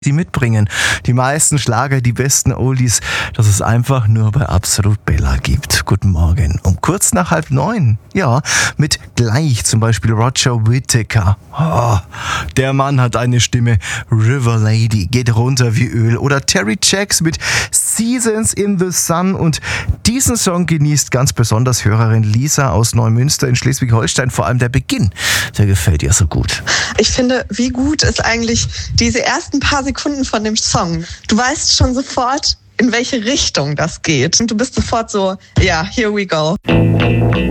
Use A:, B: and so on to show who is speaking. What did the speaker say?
A: die mitbringen. Die meisten Schlager, die besten Oldies, dass es einfach nur bei Absolut Bella gibt. Guten Morgen. Um kurz nach 8:30. Ja, mit gleich zum Beispiel Roger Whittaker. Oh, der Mann hat eine Stimme. River Lady geht runter wie Öl. Oder Terry Jacks mit Seasons in the Sun. Und diesen Song genießt ganz besonders Hörerin Lisa aus Neumünster in Schleswig-Holstein. Vor allem der Beginn, der gefällt ihr so gut.
B: Ich finde, wie gut ist eigentlich diese ersten paar Sekunden von dem Song. Du weißt schon sofort, in welche Richtung das geht. Und du bist sofort so, ja, here we go.